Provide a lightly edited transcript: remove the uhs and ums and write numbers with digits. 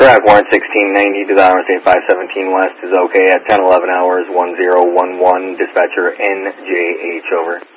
Correct, warrant 1690 to the Interstate 517 West is okay at 10:11 hours 1011. Dispatcher NJH, over.